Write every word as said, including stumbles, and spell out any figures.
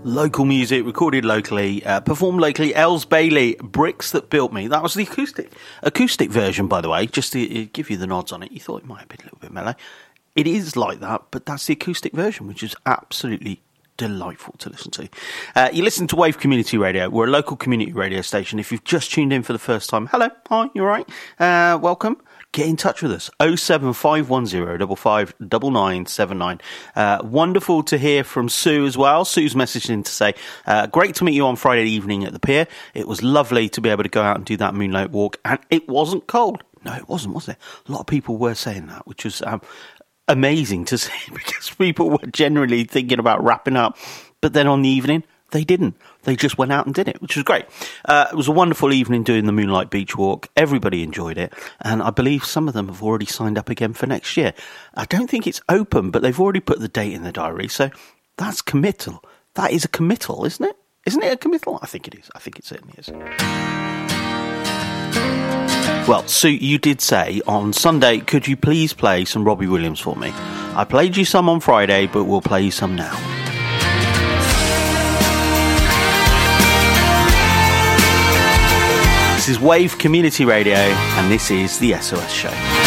Local music, recorded locally, uh, performed locally. Els Bailey, Bricks That Built Me. That was the acoustic acoustic version, by the way, just to give you the nods on it. You thought it might have been a little bit mellow. It is like that, but that's the acoustic version, which is absolutely delightful to listen to. Uh, you listen to Wave Community Radio. We're a local community radio station. If you've just tuned in for the first time, hello, hi, you all right? Uh, welcome. Get in touch with us, oh seven five one oh, five five nine nine seven nine. Uh, wonderful to hear from Sue as well. Sue's messaged in to say, uh, great to meet you on Friday evening at the pier. It was lovely to be able to go out and do that moonlight walk, and it wasn't cold. No, it wasn't, was it? A lot of people were saying that, which was um, amazing to see, because people were generally thinking about wrapping up, but then on the evening, they didn't. They just went out and did it, which was great. Uh, it was a wonderful evening doing the Moonlight Beach Walk. Everybody enjoyed it. And I believe some of them have already signed up again for next year. I don't think it's open, but they've already put the date in the diary. So that's committal. That is a committal, isn't it? Isn't it a committal? I think it is. I think it certainly is. Well, Sue, you did say on Sunday, could you please play some Robbie Williams for me? I played you some on Friday, but we'll play you some now. This is Wave Community Radio, and this is the S O S Show.